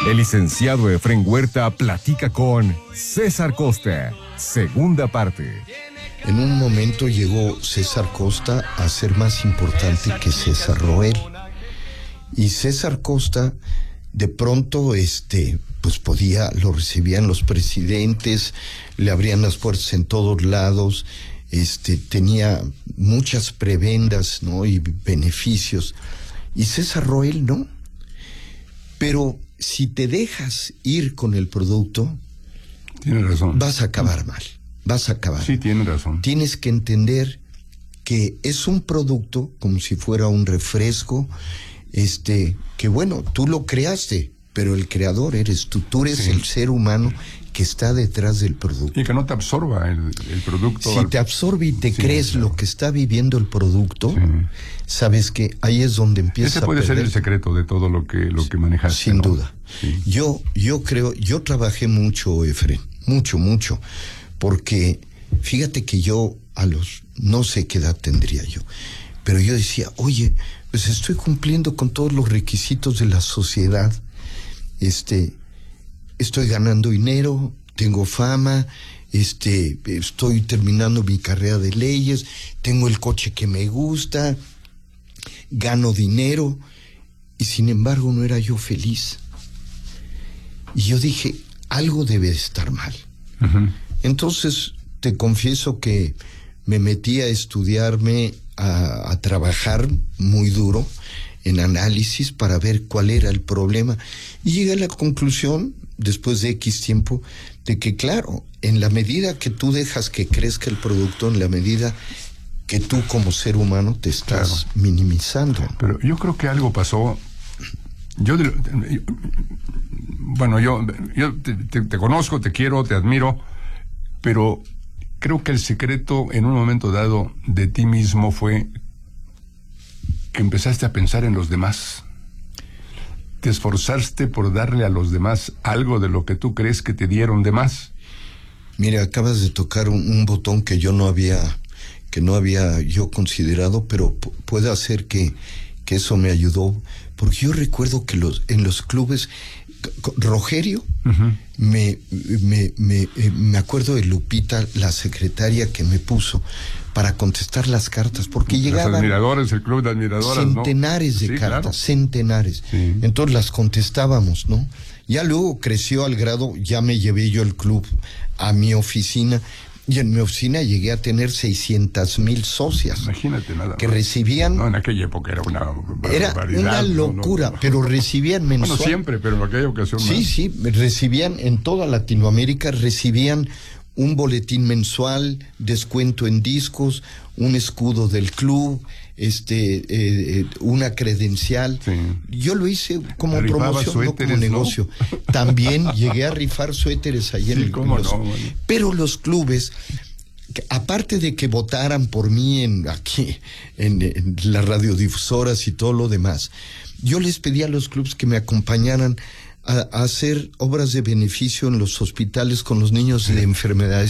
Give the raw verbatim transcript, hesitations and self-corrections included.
El licenciado Efrén Huerta platica con César Costa, segunda parte. En un momento llegó César Costa a ser más importante que César Roel. Y César Costa, de pronto, este, pues podía, lo recibían los presidentes, le abrían las puertas en todos lados, este, tenía muchas prebendas, ¿no? Y beneficios. Y César Roel no. Pero si te dejas ir con el producto, tiene razón, vas a acabar mal. Vas a acabar. Sí, tiene razón. Tienes que entender que es un producto como si fuera un refresco, este, que bueno, tú lo creaste, pero el creador eres tú. Tú eres sí. el ser humano que está detrás del producto. Y que no te absorba el, el producto. Si al... te absorbe y te sí, crees claro. lo que está viviendo el producto, sí. sabes que ahí es donde empieza Ese puede a perder. ser el secreto de todo lo que, lo que manejas. Sin ¿no? duda. Sí. Yo, yo creo, yo trabajé mucho, Efrén, mucho, mucho. Porque fíjate que yo a los, no sé qué edad tendría yo, pero yo decía, oye, pues estoy cumpliendo con todos los requisitos de la sociedad, este, estoy ganando dinero, tengo fama, este, estoy terminando mi carrera de leyes, tengo el coche que me gusta, gano dinero, y sin embargo no era yo feliz. Y yo dije, algo debe estar mal. Uh-huh. Entonces, te confieso que me metí a estudiarme, a, a trabajar muy duro en análisis para ver cuál era el problema. Y llegué a la conclusión, después de X tiempo, de que claro, en la medida que tú dejas que crezca el producto, en la medida que tú como ser humano te estás claro. minimizando. Pero yo creo que algo pasó. Yo, yo bueno, yo, yo te, te, te conozco, te quiero, te admiro, pero creo que el secreto en un momento dado de ti mismo fue que empezaste a pensar en los demás. Te esforzaste por darle a los demás algo de lo que tú crees que te dieron de más. Mira, acabas de tocar un, un botón que yo no había, que no había yo considerado, pero p- puede hacer que, que eso me ayudó, porque yo recuerdo que los, en los clubes, Rogerio, uh-huh. me, me, me, me acuerdo de Lupita, la secretaria que me puso para contestar las cartas, porque los llegaban admiradores, el club de admiradoras, centenares ¿no? de sí, cartas, claro. centenares. Sí. Entonces las contestábamos, ¿no? Ya luego creció al grado, ya me llevé yo el club a mi oficina, y en mi oficina llegué a tener seiscientas mil socias. Imagínate nada. Que recibían... No, en aquella época era una Era una locura, no, no. pero recibían mensual. Bueno, siempre, pero en aquella ocasión Sí, más. sí, recibían en toda Latinoamérica, recibían un boletín mensual, descuento en discos, un escudo del club, este, eh, una credencial. Sí. Yo lo hice como promoción, suéteres, no como negocio. ¿no? También llegué a rifar suéteres allí sí, en el cómo club. No, bueno. Pero los clubes, aparte de que votaran por mí en aquí, en, en las radiodifusoras y todo lo demás, yo les pedí a los clubes que me acompañaran a, a hacer obras de beneficio en los hospitales con los niños sí. de enfermedades